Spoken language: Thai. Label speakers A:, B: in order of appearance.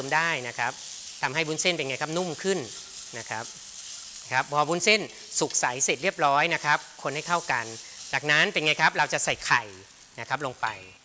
A: ได้นะครับทำให้วุ้นเส้นเป็นไงครับนุ่มขึ้นนะครับพอวุ้นเส้นสุกใสเสร็จเรียบร้อยนะครับคนให้เข้ากันจากนั้นเป็นไงครับเราจะใส่ไข่นะครับลงไป